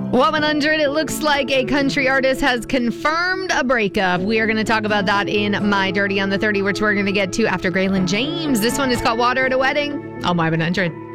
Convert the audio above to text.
What 100? It looks like a country artist has confirmed a breakup. We are going to talk about that in My Dirty on the 30, which we're going to get to after Graylin James. This one is called Water at a Wedding on My 100.